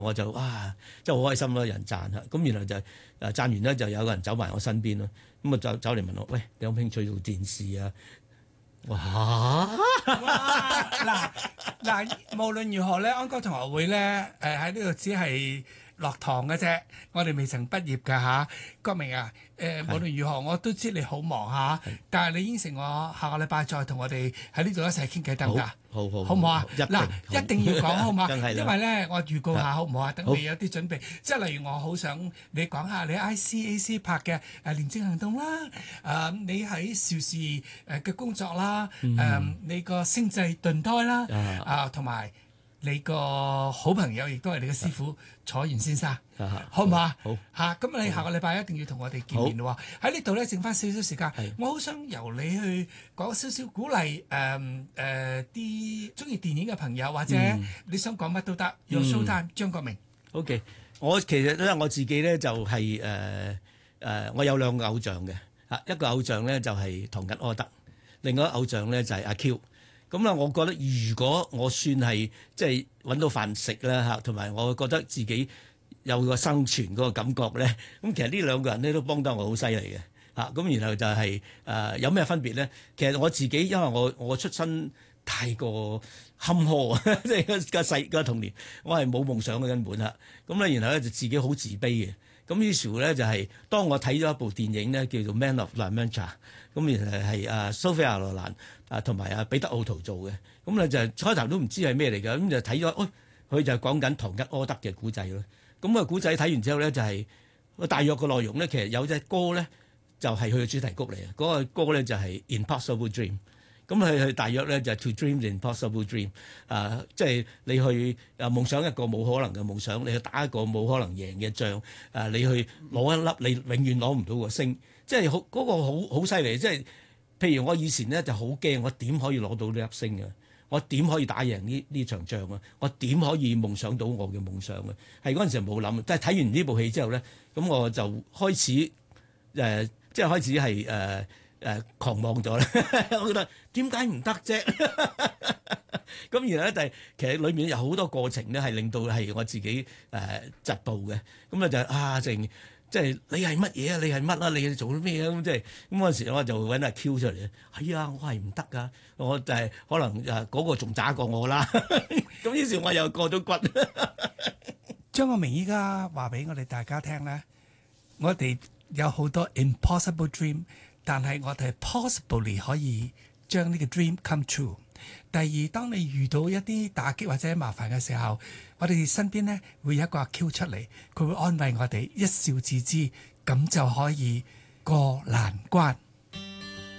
我就真係好開心咯，人讚嚇。咁然後就讚完咧，就有個人走埋我身邊咯。咁啊走嚟問我：喂，你有冇興趣做電視啊？哇！ 嗱，無論如何咧，安哥同學會咧，喺呢度只係落堂嘅啫，我哋未曾畢業㗎嚇。國明啊，無論如何我都知你好忙嚇，但係你應承我下個禮拜再同我哋喺呢度一齊傾偈得唔得？ 好唔好啊？嗱，一定要講好嘛，因為咧我預告下好唔好啊？等你有啲準備，即係例如我好想你講下你 ICAC 拍嘅廉政行動啦，你喺邵氏嘅工作啦，你個星際盾胎啦，同埋你個好朋友亦都係你嘅師傅楚原先生，好唔好啊？好嚇，咁你下個禮拜一定要同我哋見面喎。喺呢度咧，剩翻少少時間，我好想由你去講少少鼓勵啲中意電影嘅朋友，或者你想講乜都得。Your show time，張國明。 OK， 我其實咧我自己咧就係我有兩個偶像嘅嚇，一個偶像咧就係唐吉柯德，另外一個偶像咧就係阿 Q。咁啦，我覺得如果我算係即係揾到飯食啦嚇，同埋我覺得自己有個生存嗰個感覺咧，咁其實呢兩個人咧都幫得我好犀利嘅嚇。咁然後就係有咩分別咧？其實我自己因為我出身太過坎坷啊，即係個童年，我係冇夢想嘅根本嚇。咁咧然後咧就自己好自卑嘅。咁於是乎咧就係當我睇咗一部電影咧叫做《Man of La Mancha》，咁原來係蘇菲亞羅蘭同埋彼得奧圖做嘅，咁咧就開頭都唔知係咩嚟嘅，咁就睇咗，佢就講緊唐吉柯德嘅古仔咯。咁個古仔睇完之後咧就係大約個內容咧，其實有隻歌咧就係佢嘅主題曲嚟嘅，嗰個歌咧就係《Impossible Dream》。咁佢大約咧就係 To Dream the Impossible Dream，即係你去夢想一個冇可能嘅夢想，你去打一個冇可能贏嘅仗，你去攞一粒你永遠攞唔到個星，即係嗰個好犀利。即係譬如我以前咧就好驚，我點可以攞到呢粒星啊？我點可以打贏呢場仗啊？我點可以夢想到我嘅夢想啊？係嗰陣時冇諗，但係睇完呢部戲之後咧，咁我就開始即係開始係狂妄咗啦！我覺得點解唔得啫？咁然後咧，但係其實裏面有好多過程咧，係令到係我自己窒步嘅。咁咧就即係你係乜嘢啊？你係乜啊？你做啲咩啊？咁即係咁嗰陣時，我就揾阿 Q 出嚟。係啊，我係唔得噶，我就係可能嗰個仲渣過我啦。咁於是我又過咗骨。 張國明依家話俾我哋大家聽咧，我哋有好多 impossible dream。但係我哋 possibly 可以將呢個 dream come true。第二，當你遇到一啲打擊或者麻煩嘅時候，我哋身邊呢會有一個阿 Q 出嚟，佢會安慰我哋，一笑置之，咁就可以過難關。